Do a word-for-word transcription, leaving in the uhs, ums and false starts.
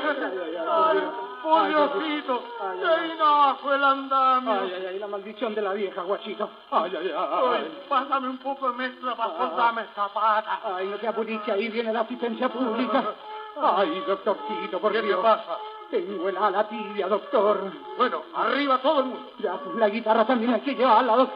Ay, por Diosito, que no fue el andamio. Ay, ay, ay, la maldición de la vieja, guachito. Ay, ay, ay. Ay, pásame un poco de mezcla para soltarme esta pata. Ay, no te apurice, ahí viene la asistencia pública. Ay, doctorcito, por ¿Qué Dios. te pasa? Tengo el ala tibia, doctor. Bueno, arriba todo el mundo. Ya, la guitarra también hay que llevarla, doctor.